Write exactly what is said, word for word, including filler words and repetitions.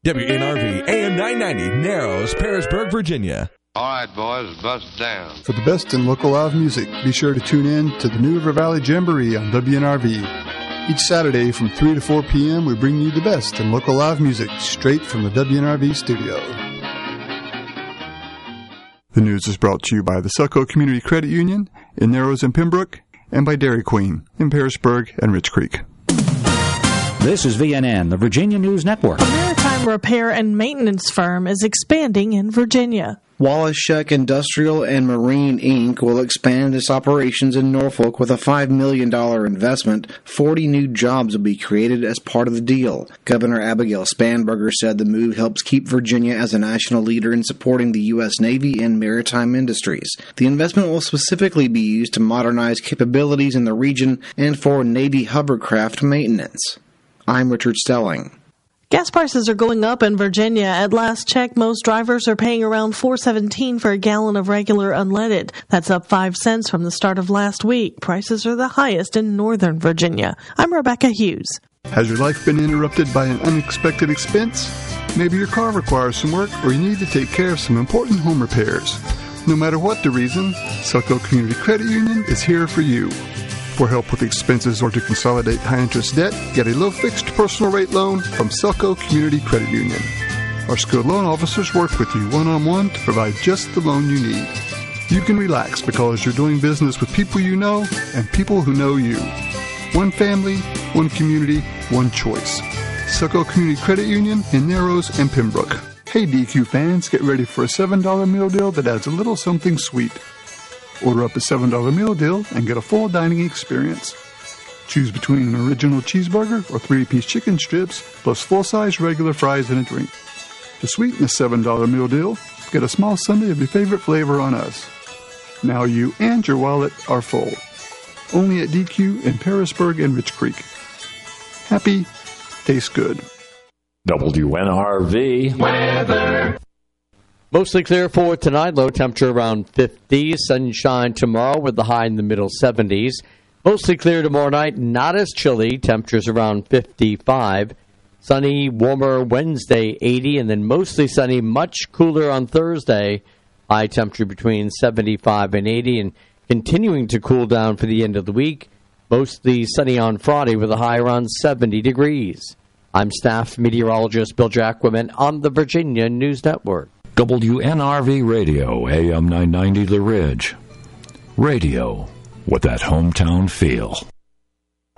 W N R V, A M nine ninety, Narrows, Parisburg, Virginia. All right, boys, bust down. For the best in local live music, be sure to tune in to the New River Valley Jamboree on W N R V. Each Saturday from three to four p.m., we bring you the best in local live music straight from the W N R V studio. The news is brought to you by the Succo Community Credit Union in Narrows and Pembroke, and by Dairy Queen in Parisburg and Rich Creek. This is V N N, the Virginia News Network. A maritime repair and maintenance firm is expanding in Virginia. Wallachek Industrial and Marine, Incorporated will expand its operations in Norfolk with a five million dollars investment. forty new jobs will be created as part of the deal. Governor Abigail Spanberger said the move helps keep Virginia as a national leader in supporting the U S. Navy and maritime industries. The investment will specifically be used to modernize capabilities in the region and for Navy hovercraft maintenance. I'm Richard Stelling. Gas prices are going up in Virginia. At last check, most drivers are paying around four seventeen for a gallon of regular unleaded. That's up five cents from the start of last week. Prices are the highest in northern Virginia. I'm Rebecca Hughes. Has your life been interrupted by an unexpected expense? Maybe your car requires some work, or you need to take care of some important home repairs. No matter what the reason, Succo Community Credit Union is here for you. For help with expenses or to consolidate high-interest debt, get a low-fixed personal rate loan from Succo Community Credit Union. Our skilled loan officers work with you one-on-one to provide just the loan you need. You can relax because you're doing business with people you know and people who know you. One family, one community, one choice. Succo Community Credit Union in Narrows and Pembroke. Hey D Q fans, get ready for a seven dollar meal deal that adds a little something sweet. Order up a seven dollar meal deal and get a full dining experience. Choose between an original cheeseburger or three-piece chicken strips, plus full-size regular fries and a drink. To sweeten the seven dollar meal deal, get a small sundae of your favorite flavor on us. Now you and your wallet are full. Only at D Q in Parisburg and Rich Creek. Happy, tastes good. W N R V weather. Mostly clear for tonight, low temperature around fifty. Sunshine tomorrow with the high in the middle seventies. Mostly clear tomorrow night, not as chilly. Temperatures around fifty-five. Sunny, warmer Wednesday, eighty. And then mostly sunny, much cooler on Thursday. High temperature between seventy-five and eighty. And continuing to cool down for the end of the week. Mostly sunny on Friday with a high around seventy degrees. I'm staff meteorologist Bill Jacquemin on the Virginia News Network. W N R V Radio, A M nine ninety The Ridge. Radio with that hometown feel.